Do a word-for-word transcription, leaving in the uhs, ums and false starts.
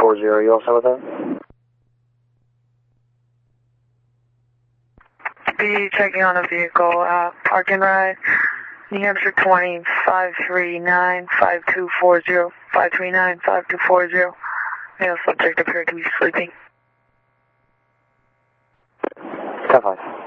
forty, you all set with that? Be checking on a vehicle, uh, park and ride, New Hampshire twenty, five three nine, five two four zero, five three nine, five two four zero. Male subject appeared to be sleeping. ten five.